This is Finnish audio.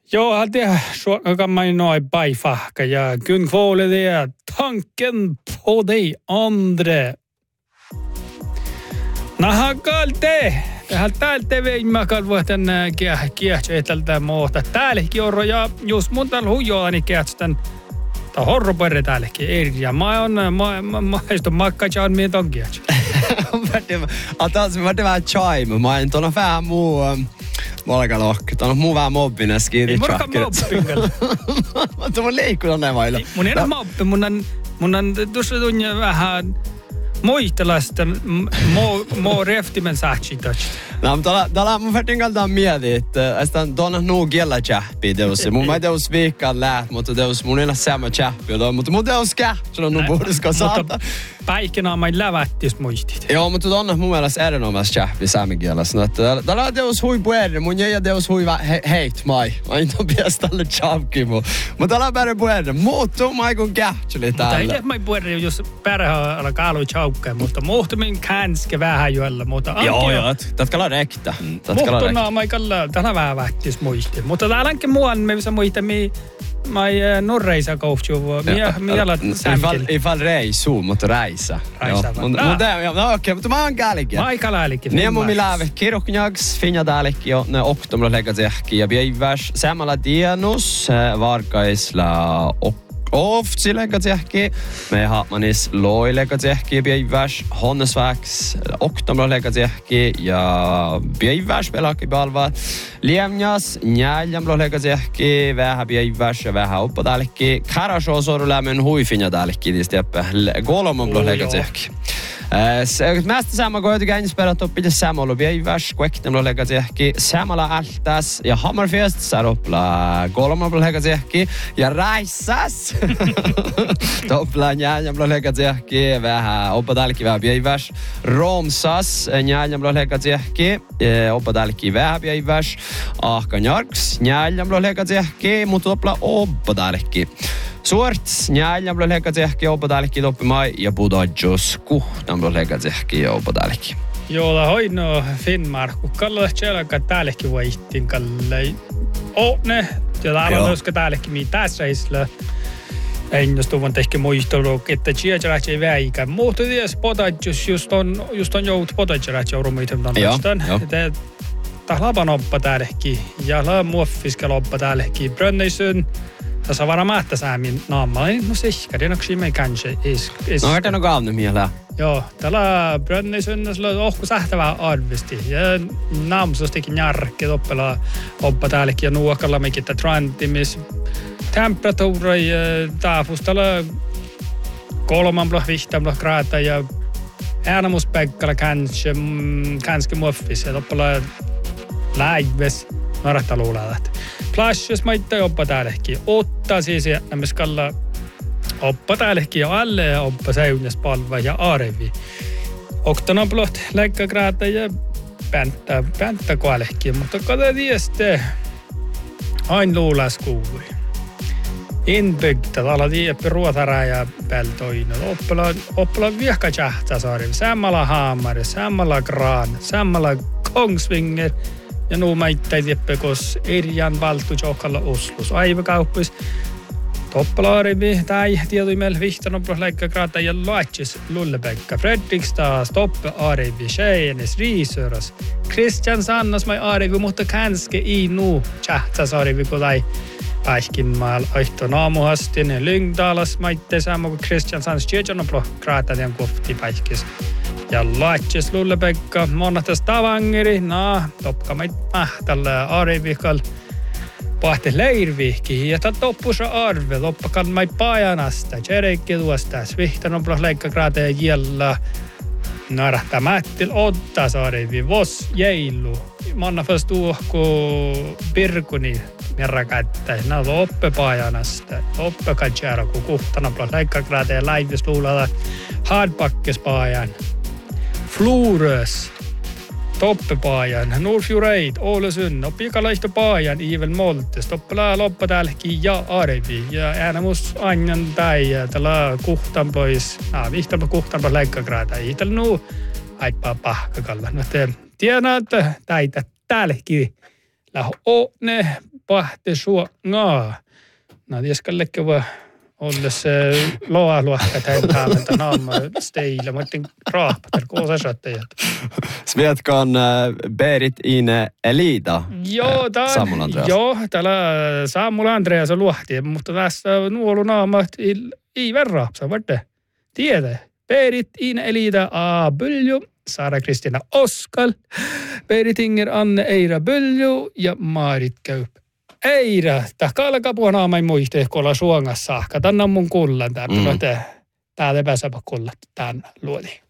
Ja, det kan man ju nå i bajfacka. Jag kunde få det tanken på dig andre. Nahakalte. Täältä veimmäkal vuoten kiehtäältä muuta. Täälläkin on ja jos mun täällä huijoani kiehtästän ta horroperre täälläkin eri. Ja mä istun makkajaan mihin ton kiehtä. Mä vähän chaim. Mä en tuolla vähän muu... Molkalohki. Tuon on muu vähän mobbinen skiidi. Ei mulla mobbinen. Mutta mun leikkuu on vailla. Mun ei ole mobbi. Mun on tuossa tunne vähän... Muistelasta mo reftimen saatsit. No, mutta täällä mun vertin kaltaan mieti, että tuon nuu kiellä tjäppi teossa. Mun mä teos viikkaan läht, mutta teos mun ei ole sama tjäppi. Mutta mun teos sulla on nuu puhudusko saata. Mutta päikänä on main lävättis muistit. Joo, mutta tuon on mun mielestä erinomaisesti tjäppi saamikielessä. Täällä on teos hui puerre, mun jäi teos hui heit mai. Mä en tuon piästä tälle tjäpki mu. Mutta täällä on pärre puerre. Muuttuu maikun kähtseli täällä. Mutta ei mai puerre, jos pärre alkaa alui tjaukkeen, mutta muuttumin känske vähän joella. Joo, tatkalla rekta. Muhtuna maikalla tänä vähän vähtis muisti. Mutta täälläkin muun me bisa muista mai norreisa kohtju. Miellä sämkil. Ifall reisu, mutta reisa. No okei, mutta mä oon käälikin. Mä aika läälikin. Niin mun miläve kiroknjags finja täälläkin jo ne oktomilla legatsehki ja päiväs samalla dienus varkaisla Ofsi legatsehki. Me haatmanis loi legatsehki päiväs honnesväks oktomilla legatsehki ja päiväs pelakki palva. Liemjas njäljämlo legatsehki vähän päiväs ja vähän oppa täälläkin. Karashosoru lämmen hui finja täälläkin tisteppä. Golomomlo legatsehki. Mest samma går det gäng spelat upp i samma och vi vars kvekten och lägga sig samma altas ja Hammerfest så upp la golom och lägga sig ja raisas toppla ja lägga sig vähän oppa dalki vähän vi vars romsas ja lägga sig oppa dalki vähän vi vars ahkanjarks ja lägga sig mot toppla oppa dalki Suorts, njääljämlö leikkatsehki opetaallikki toppimai ja budodjus kuhnamlö leikkatsehki ja opetaallikki. Joo, la hoino Finnmark, kun kallo tjälkä täälläkin vaihtin kallei. Ne, ja täällä on täälläkin mi tässä isla. En jos tuon tehkä muistelu, että tjälkä ei väikä. Mutta ties pododjus just on jout pododjus jourumitem tannestan. Täällä on oppa täälläkin ja la muoffiskel oppa täälläkin. Brönneisyn tässä varamatta saamin naamalla, no sikkari, onko siinä kanske is. No on kaavne mielellä. Joo, täällä Brönnisönnäsellä on ohku sähtävää arvisti. Ja naamsustikin järkki oppa täälläkin ja nuokalla mikittä trantimis. Temperatuura ja taafus täällä 3-5 graata ja äänemuspäikkalla kanske muoffis ja toppala läives. Narahta luulaa lähtee. Plashes maittaa oppa täälläkin. Otta siis ja nämä skalla oppa täälläkin ja alle ja oppa säynäs palva ja arevi. Oktonablot, läikkäkraata ja päntä kuolehkin. Mutta kata tieste ain luulas kuului. Inbyggda, alla tieppi ruotara ja peltoina. Oppala viehka tjahtasaari. Samalla haamari, samalla graan, samalla kongsvinger. Ja nuu maittai tieppekos Erjan valtu jokalla Oslus. Aivakauppis toppalaarivi tai tietyimellä vihtanopros läikkäkraata ja laatsis lullebäkka. Fredrikstad, Stoppe, Arivi, Tjejenes, Risöras. Christian Sannas mai Arivi, mutta kanske i nuu tjahtas Arivi kodai Päihkinmaal aihto naamuhastin. Lyngdalas maitte sama kuin Christian Sannas tjejonopro kraata tian kofti päihkis. Ja laatsis lullebäkka, monnatas Tavangeri, topka mait tällä Arivikal. Pahti leirvihki ja toppusa arve, toppakal mai pajanasta, tjereikki tuostas, vihtanopros läikkäkraata ja jiella. Narahta mättil ottas Arivi, vos jeilu. Manna först tuohku Pirkuni merrakättä, oppe pajanasta, oppe katsjara, kun kuhtanopros läikkäkraata ja laivis luulata hardpakkes pajan. Florös, Toppepaajan, Nordfjoreit, Ålesund, Pikalaista Paajan, Ivel Moltes, Toppelaa Loppa täälläkin ja Arvi. Ja äänemus Anjan päin ja tällä kuhtan pois, vihtanpa kuhtanpa läikkäkraata. Ei tällä nuu aippaa pahkakalla. No te tiedän, että täälläkin läho ne pahte suongaa. No tieskallekin voi olla se loaluokka tämän taamenta naamma steillä. Mä otin raahpatar, kun sä saattajat. Svetkan Berit Ine Elida. Joo, täällä Samuel Andreas on luhti, mutta tässä nuolu naama ei verraapsa, varten. Tiedä. Berit Ine Elida A. Bylju, Sara Kristina Oskal, Berit Inger Anne Eira Bylju ja Maarit Käyp. Eira, tahka alkaa puhua naamain muistee, kun ollaan suongassa saakka. Tänne on mun kullan. Täällä pääsee kullat tämän luoli.